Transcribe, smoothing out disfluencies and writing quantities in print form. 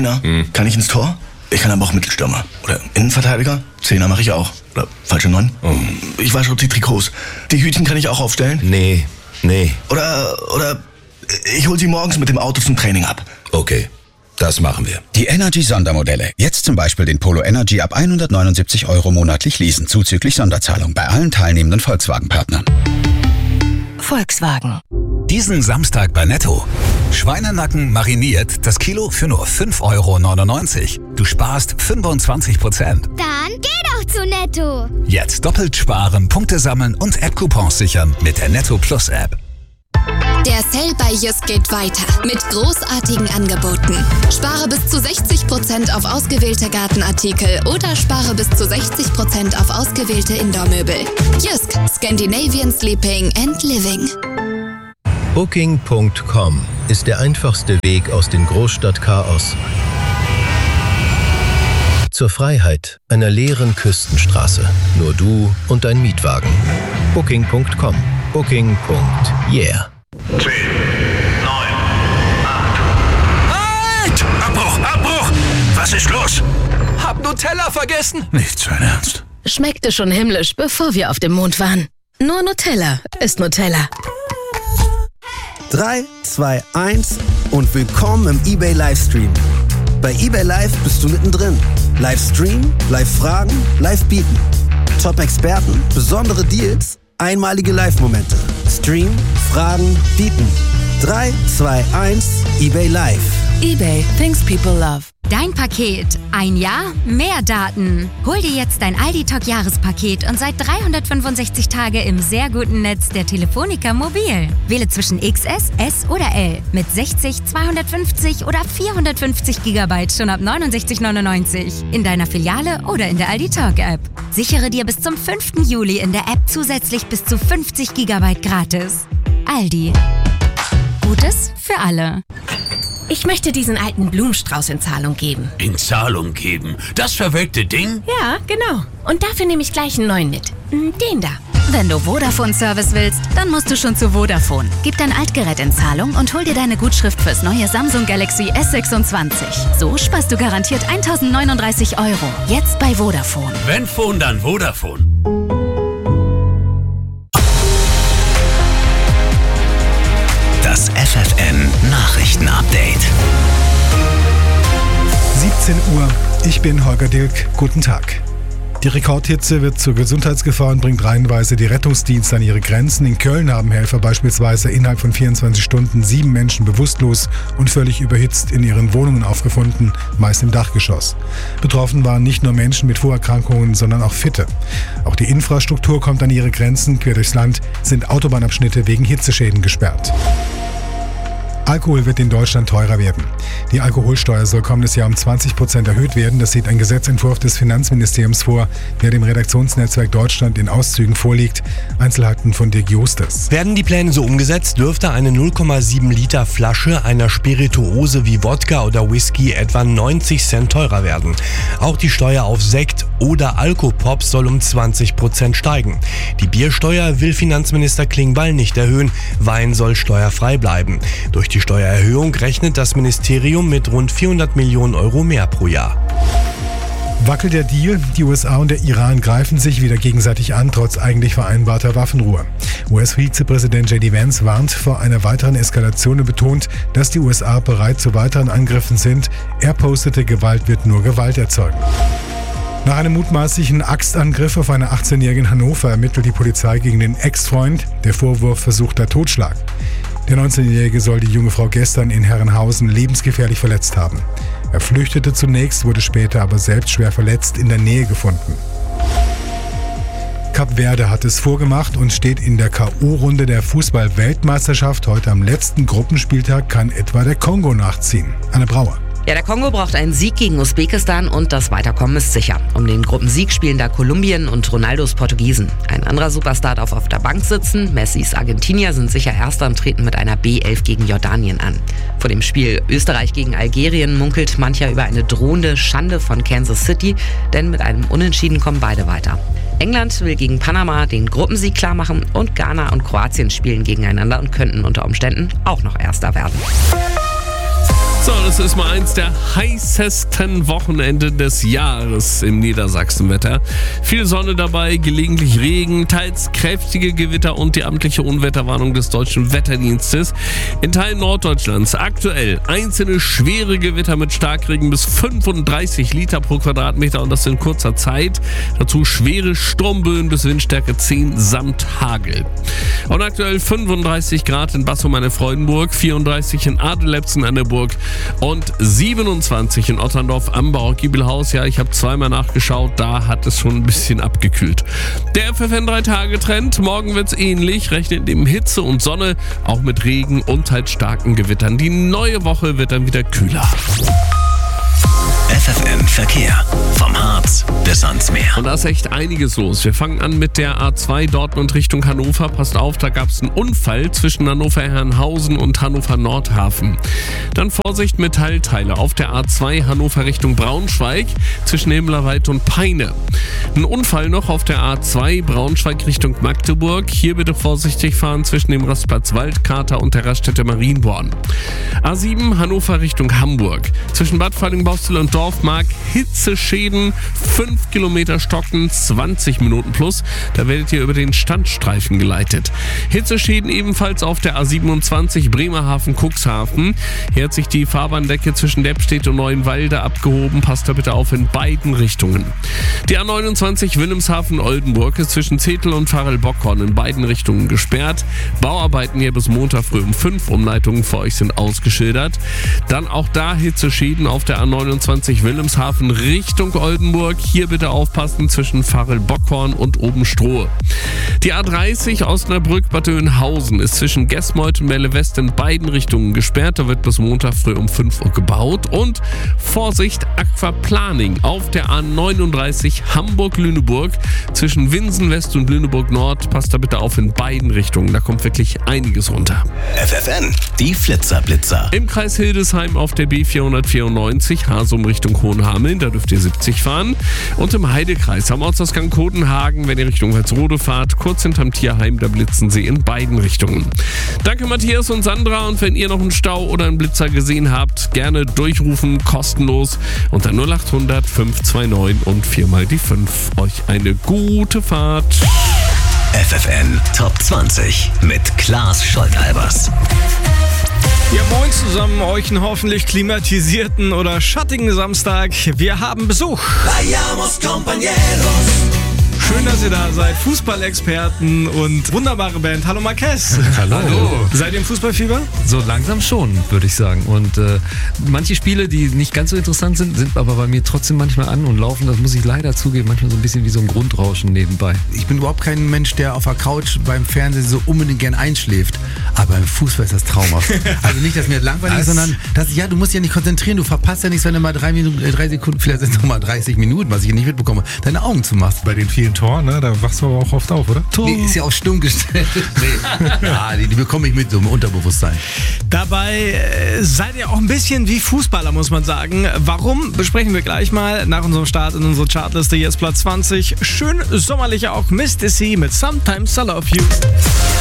Einer. Kann ich ins Tor? Ich kann aber auch Mittelstürmer. Oder Innenverteidiger? Zehner mache ich auch. Oder falsche 9. Ich wasche die Trikots. Die Hütchen kann ich auch aufstellen? Nee. Oder ich hol sie morgens mit dem Auto zum Training ab. Okay, das machen wir. Die Energy-Sondermodelle. Jetzt zum Beispiel den Polo Energy ab 179 € monatlich leasen, zuzüglich Sonderzahlung bei allen teilnehmenden Volkswagen-Partnern. Volkswagen. Diesen Samstag bei Netto. Schweinenacken mariniert, das Kilo für nur 5,99 €. Du sparst 25%. Dann geh doch zu Netto. Jetzt doppelt sparen, Punkte sammeln und App-Coupons sichern mit der Netto Plus App. Der Sale bei Jysk geht weiter mit großartigen Angeboten. Spare bis zu 60% auf ausgewählte Gartenartikel oder spare bis zu 60% auf ausgewählte Indoor-Möbel. Jysk, Scandinavian Sleeping and Living. Booking.com ist der einfachste Weg aus dem Großstadtchaos zur Freiheit einer leeren Küstenstraße. Nur du und dein Mietwagen. Booking.com. Booking.yeah. 10, 9, 8. Halt! Abbruch! Was ist los? Hab Nutella vergessen. Nicht sein Ernst. Schmeckte schon himmlisch, bevor wir auf dem Mond waren. Nur Nutella ist Nutella. 3, 2, 1 und willkommen im eBay Livestream. Bei eBay Live bist du mittendrin. Livestream, Live-Fragen, Live-Bieten. Top-Experten, besondere Deals, einmalige Live-Momente. Stream, Fragen, Bieten. 3, 2, 1, eBay Live. eBay, things people love. Dein Paket. Ein Jahr, mehr Daten. Hol dir jetzt dein Aldi-Talk-Jahrespaket und sei 365 Tage im sehr guten Netz der Telefonica Mobil. Wähle zwischen XS, S oder L mit 60, 250 oder 450 GB schon ab 69,99 in deiner Filiale oder in der Aldi-Talk-App. Sichere dir bis zum 5. Juli in der App zusätzlich bis zu 50 GB gratis. Aldi. Gutes für alle. Ich möchte diesen alten Blumenstrauß in Zahlung geben. In Zahlung geben? Das verwelkte Ding? Ja, genau. Und dafür nehme ich gleich einen neuen mit. Den da. Wenn du Vodafone-Service willst, dann musst du schon zu Vodafone. Gib dein Altgerät in Zahlung und hol dir deine Gutschrift fürs neue Samsung Galaxy S26. So sparst du garantiert 1.039 €. Jetzt bei Vodafone. Wenn Phone, dann Vodafone. Das FFN Nachrichten-Update. 17 Uhr, ich bin Holger Dilk, guten Tag. Die Rekordhitze wird zur Gesundheitsgefahr und bringt reihenweise die Rettungsdienste an ihre Grenzen. In Köln haben Helfer beispielsweise innerhalb von 24 Stunden 7 Menschen bewusstlos und völlig überhitzt in ihren Wohnungen aufgefunden, meist im Dachgeschoss. Betroffen waren nicht nur Menschen mit Vorerkrankungen, sondern auch Fitte. Auch die Infrastruktur kommt an ihre Grenzen. Quer durchs Land sind Autobahnabschnitte wegen Hitzeschäden gesperrt. Alkohol wird in Deutschland teurer werden. Die Alkoholsteuer soll kommendes Jahr um 20% erhöht werden. Das sieht ein Gesetzentwurf des Finanzministeriums vor, der dem Redaktionsnetzwerk Deutschland in Auszügen vorliegt. Einzelheiten von Dirk Justes. Werden die Pläne so umgesetzt, dürfte eine 0,7 Liter Flasche einer Spirituose wie Wodka oder Whisky etwa 90 Cent teurer werden. Auch die Steuer auf Sekt oder Alkopops soll um 20% steigen. Die Biersteuer will Finanzminister Klingbeil nicht erhöhen. Wein soll steuerfrei bleiben. Durch die Steuererhöhung rechnet das Ministerium mit rund 400 Millionen € mehr pro Jahr. Wackelt der Deal? Die USA und der Iran greifen sich wieder gegenseitig an, trotz eigentlich vereinbarter Waffenruhe. US-Vizepräsident J.D. Vance warnt vor einer weiteren Eskalation und betont, dass die USA bereit zu weiteren Angriffen sind. Er postete, Gewalt wird nur Gewalt erzeugen. Nach einem mutmaßlichen Axtangriff auf eine 18-Jährige in Hannover ermittelt die Polizei gegen den Ex-Freund. Der Vorwurf versuchter Totschlag. Der 19-Jährige soll die junge Frau gestern in Herrenhausen lebensgefährlich verletzt haben. Er flüchtete zunächst, wurde später aber selbst schwer verletzt in der Nähe gefunden. Kap Verde hat es vorgemacht und steht in der K.O.-Runde der Fußball-Weltmeisterschaft. Heute am letzten Gruppenspieltag kann etwa der Kongo nachziehen. Anne Brauer. Ja, der Kongo braucht einen Sieg gegen Usbekistan und das Weiterkommen ist sicher. Um den Gruppensieg spielen da Kolumbien und Ronaldos Portugiesen. Ein anderer Superstar darf auf der Bank sitzen. Messis Argentinier sind sicher Erster und treten mit einer B11 gegen Jordanien an. Vor dem Spiel Österreich gegen Algerien munkelt mancher über eine drohende Schande von Kansas City, denn mit einem Unentschieden kommen beide weiter. England will gegen Panama den Gruppensieg klarmachen und Ghana und Kroatien spielen gegeneinander und könnten unter Umständen auch noch Erster werden. So, das ist mal eins der heißesten Wochenende des Jahres im Niedersachsenwetter. Viel Sonne dabei, gelegentlich Regen, teils kräftige Gewitter und die amtliche Unwetterwarnung des Deutschen Wetterdienstes. In Teilen Norddeutschlands aktuell einzelne schwere Gewitter mit Starkregen bis 35 Liter pro Quadratmeter und das in kurzer Zeit. Dazu schwere Sturmböen bis Windstärke 10 samt Hagel. Und aktuell 35 Grad in Bassow-Freudenburg, 34 in Adelepsen an der Burg und 27 in Otterndorf am Bauer-Giebelhaus. Ja, ich habe zweimal nachgeschaut, da hat es schon ein bisschen abgekühlt. Der FFN 3-Tage-Trend, morgen wird's ähnlich, rechnet neben Hitze und Sonne auch mit Regen und teils starken Gewittern. Die neue Woche wird dann wieder kühler. FFN Verkehr. Vom Harz bis ans Meer. Und da ist echt einiges los. Wir fangen an mit der A2 Dortmund Richtung Hannover. Passt auf, da gab es einen Unfall zwischen Hannover-Herrenhausen und Hannover-Nordhafen. Dann Vorsicht, Metallteile auf der A2 Hannover Richtung Braunschweig zwischen Himmelwald und Peine. Ein Unfall noch auf der A2 Braunschweig Richtung Magdeburg. Hier bitte vorsichtig fahren zwischen dem Rastplatz Waldkater und der Raststätte Marienborn. A7 Hannover Richtung Hamburg. Zwischen Bad Falling-Baustel und Dorfmark Hitzeschäden, 5 Kilometer Stocken, 20 Minuten plus. Da werdet ihr über den Standstreifen geleitet. Hitzeschäden ebenfalls auf der A27 Bremerhaven-Cuxhaven. Hier hat sich die Fahrbahndecke zwischen Deppstedt und Neuenwalde abgehoben. Passt da bitte auf in beiden Richtungen. Die A29 Wilhelmshaven-Oldenburg ist zwischen Zetel und Pfarrel-Bockhorn in beiden Richtungen gesperrt. Bauarbeiten hier bis Montag früh um 5. Umleitungen für euch sind ausgeschildert. Dann auch da Hitzeschäden auf der A29 Wilhelmshaven Richtung Oldenburg. Hier bitte aufpassen zwischen Pfarrel-Bockhorn und Obenstrohe. Die A30 Osnabrück-Bad Oeynhausen ist zwischen Gesmold und Melle-West in beiden Richtungen gesperrt. Da wird bis Montag früh um 5 Uhr gebaut. Und Vorsicht, Aquaplaning auf der A39 Hamburg-Lüneburg zwischen Winsen West und Lüneburg Nord. Passt da bitte auf in beiden Richtungen. Da kommt wirklich einiges runter. FFN, die Flitzer-Blitzer. Im Kreis Hildesheim auf der B494 Hasum Richtung Hohenhameln, da dürft ihr 70 fahren. Und im Heidekreis am Ortsausgang Kodenhagen, wenn ihr Richtung Walsrode fahrt, kurz hinterm Tierheim, da blitzen sie in beiden Richtungen. Danke Matthias und Sandra, und wenn ihr noch einen Stau oder einen Blitzer gesehen habt, gerne durchrufen, kostenlos unter 0800 529 und 4 die 5. Euch eine gute Fahrt. FFN Top 20 mit Klaas Scholtalbers. Ja, moin zusammen, euch einen hoffentlich klimatisierten oder schattigen Samstag. Wir haben Besuch. Schön, dass ihr da seid. Fußballexperten und wunderbare Band. Hallo Marquez. Hallo. Seid ihr im Fußballfieber? So langsam schon, würde ich sagen. Und manche Spiele, die nicht ganz so interessant sind, sind aber bei mir trotzdem manchmal an und laufen. Das muss ich leider zugeben. Manchmal so ein bisschen wie so ein Grundrauschen nebenbei. Ich bin überhaupt kein Mensch, der auf der Couch beim Fernsehen so unbedingt gern einschläft. Aber beim Fußball ist das traumhaft. Also nicht, dass mir langweilig ist, sondern du musst dich ja nicht konzentrieren. Du verpasst ja nichts, wenn du mal 3 Sekunden, vielleicht sind es noch mal 30 Minuten, was ich nicht mitbekomme, deine Augen zu machst. Bei den vielen Toren, ne? Da wachst du aber auch oft auf, oder? Nee, ist ja auch stumm gestellt. Nee. Ja, die bekomme ich mit so im Unterbewusstsein. Dabei seid ihr auch ein bisschen wie Fußballer, muss man sagen. Warum, besprechen wir gleich mal nach unserem Start in unsere Chartliste. Jetzt Platz 20. Schön sommerlich auch Miss Dizzy mit Sometimes I Love You.